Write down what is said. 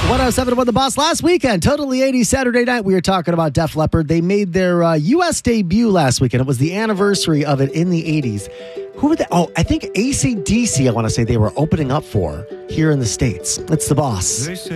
107 with the Boss. Last weekend, Totally 80s Saturday night, we were talking about Def Leppard. They made their U.S. debut last weekend. It was the anniversary of it in the 80s. Who were they? Oh, I think AC/DC, I want to say they were opening up for here in the States. It's the Boss.